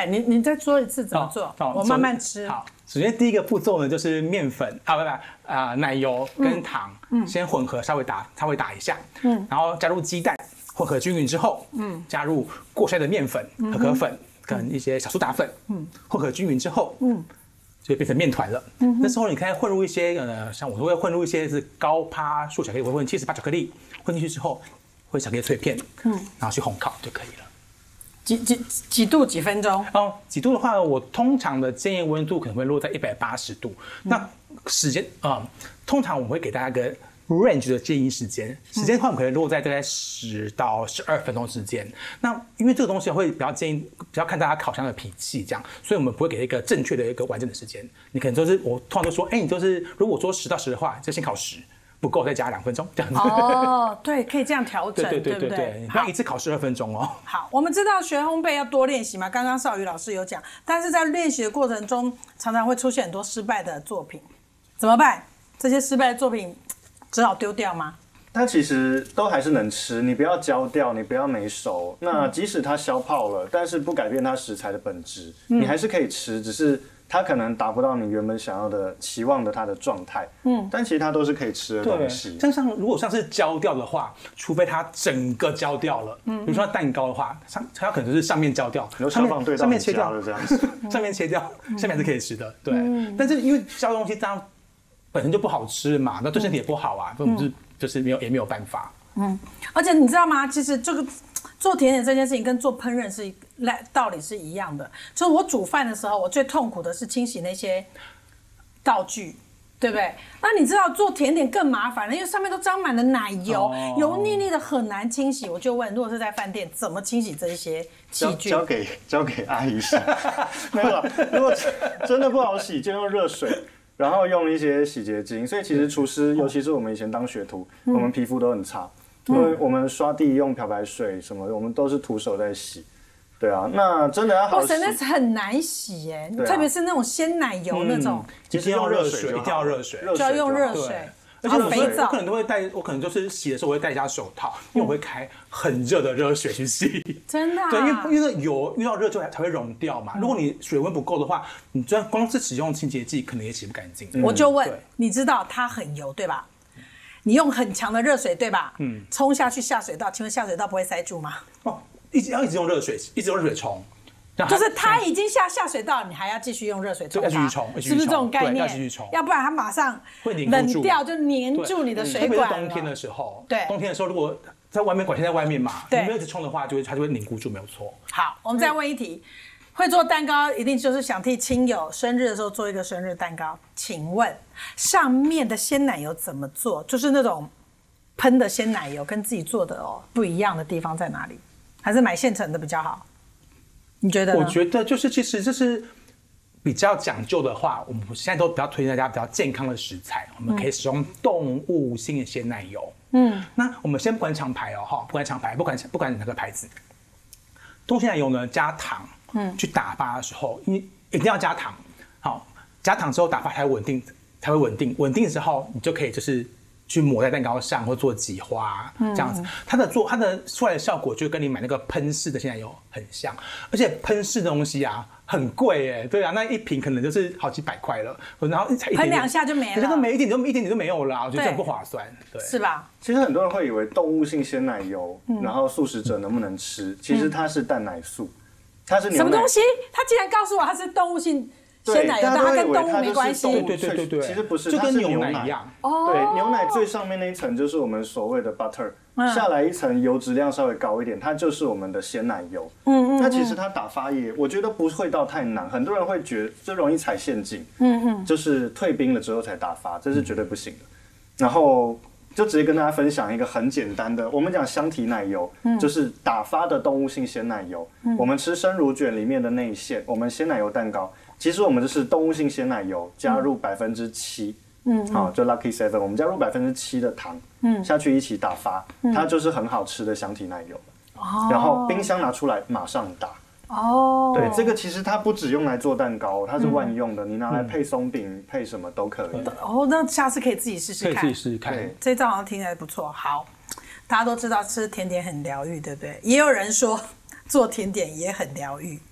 对你再说一次怎么做？我慢慢吃。 好，首先第一个步骤呢，就是面粉奶油跟糖，先混合稍微打一下，然后加入鸡蛋，混合均匀之后，加入过筛的面粉、可可粉跟一些小苏打粉，混合均匀之后，就变成面团了。那时候你可以混入一些像我会混入一些是高趴数巧克力，我会混70%巧克力混进去之后，混巧克力脆片，然后去烘烤就可以了。 几度几分钟？ 几度的话，我通常的建议温度可能会落在180度。那时间通常我会给大家一个 range 的建议时间的话，我们可能落在大概10到12分钟之间。那因为这个东西会比较看大家烤箱的脾气这样，所以我们不会给一个正确的一个完整的时间。你可能我通常就说，你如果说10到10的话，就先烤10。不够再加2分钟这样子。 对，可以这样调整，对不对？ 不要一次考12分钟哦。 好，我们知道学烘焙要多练习嘛，刚刚少宇老师有讲，但是在练习的过程中，常常会出现很多失败的作品，怎么办？这些失败的作品只好丢掉吗？ 它其实都还是能吃，你不要焦掉，你不要没熟。那即使它消泡了，但是不改变它食材的本质，你还是可以吃，只是它可能达不到你原本想要的期望的它的状态。但其实它都是可以吃的东西。 如果像是焦掉的话，除非它整个焦掉了，比如说蛋糕的话，它可能就是上面焦掉，上面切掉了这样子，上面切掉，下面还是可以吃的。对，但是因为焦东西它本身就不好吃嘛，那对身体也不好啊，所以我们就是也没有办法。 而且你知道吗？其实这个做甜点这件事情跟做烹饪道理是一样的。就是我煮饭的时候，我最痛苦的是清洗那些道具，对不对？那你知道做甜点更麻烦了，因为上面都沾满了奶油，油腻腻的很难清洗。我就问，如果是在饭店，怎么清洗这些器具？ 交给阿姨洗。没有了，如果真的不好洗，就用热水。然后用一些洗洁精，所以其实厨师，尤其是我们以前当学徒，我们皮肤都很差，因为我们刷地用漂白水什么的，我们都是徒手在洗。对啊，那真的要好洗。 哇塞，那是很难洗耶，特别是那种鲜奶油那种。 其实用热水，一定要热水， 就要用热水。 而且我可能都会带，我可能就是洗的时候我会戴一下手套，因为我会开很热的热水去洗。 真的？ 对，因为油遇到热就才会溶掉嘛。如果你水温不够的话，你就算光是使用清洁剂，可能也洗不干净。 我就问，你知道它很油对吧？你用很强的热水对吧？冲下去下水道，请问下水道不会塞住吗？ 一直用热水，一直用热水冲。 就是它已经下水道，你还要继续用热水冲它， 要继续冲， 是不是这种概念？ 要继续冲， 要不然它马上会冷掉，就黏住你的水管了。 特别是冬天的时候， 对， 冬天的时候如果在外面管线在外面嘛，你没有一直冲的话，它就会凝固住，没有错。 好，我们再问一题：会做蛋糕，一定就是想替亲友生日的时候做一个生日蛋糕。请问上面的鲜奶油怎么做？就是那种喷的鲜奶油跟自己做的不一样的地方在哪里？还是买现成的比较好？你觉得呢？ 我觉得其实这是比较讲究的话，我们现在都比较推荐大家比较健康的食材，我们可以使用动物性的鲜奶油。那我们先不管厂牌不管厂牌，不管哪个牌子，动物鲜奶油呢加糖，去打发的时候，一定要加糖。好，加糖之后打发才会稳定，稳定之后你就可以就是去抹在蛋糕上或做几花这样子，它的出来的效果就跟你买那个喷式的鲜奶油很像，而且喷式的东西啊很贵耶，对啊，那一瓶可能就是好几百块了，然后才喷2下就没了， 可是没一点点都没有了，我觉得这很不划算，对， 是吧？ 其实很多人会以为动物性鲜奶油，然后素食者能不能吃？其实它是蛋奶素，它是牛奶。 什么东西？他竟然告诉我它是动物性鲜奶油，但它跟动物没关系。 对， 其实不是， 就跟牛奶一样。 对，牛奶最上面那一层就是我们所谓的 butter，下来一层油脂量稍微高一点，它就是我们的鲜奶油。那其实它打发液，我觉得不会到太难。很多人会觉得这容易踩陷阱，就是退冰了之后才打发，这是绝对不行的。然后就直接跟大家分享一个很简单的，我们讲香提奶油，就是打发的动物性鲜奶油。我们吃生乳卷里面的内馅，我们鲜奶油蛋糕。其实我们就是动物性鲜奶油加入7%，好，就 Lucky 7，我们加入7%的糖，下去一起打发，它就是很好吃的香提奶油。然后冰箱拿出来马上打。对，这个其实它不只用来做蛋糕，它是万用的，你拿来配松饼，配什么都可以。 那下次可以自己试试看。 可以自己试试看。 这招好像听起来不错。好，大家都知道吃甜点很疗愈，对不对？也有人说做甜点也很疗愈。